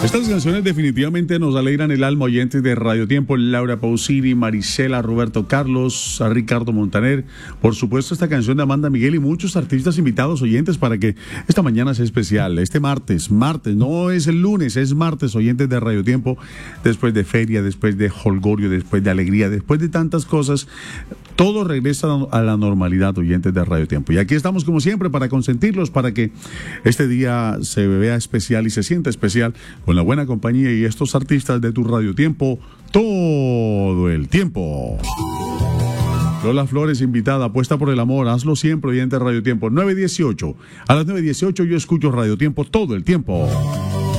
Estas canciones definitivamente nos alegran el alma, oyentes de Radio Tiempo. Laura Pausini, Marisela, Roberto Carlos, a Ricardo Montaner. Por supuesto, esta canción de Amanda Miguel y muchos artistas invitados, oyentes, para que esta mañana sea especial. Este martes, no es el lunes, es martes, oyentes de Radio Tiempo. Después de feria, después de holgorio, después de alegría, después de tantas cosas, todo regresa a la normalidad, oyentes de Radio Tiempo. Y aquí estamos como siempre para consentirlos, para que este día se vea especial y se sienta especial con la buena compañía y estos artistas de tu Radio Tiempo todo el tiempo. Lola Flores, invitada, apuesta por el amor, hazlo siempre, oyente de Radio Tiempo. 9:18. A las 9:18 yo escucho Radio Tiempo todo el tiempo.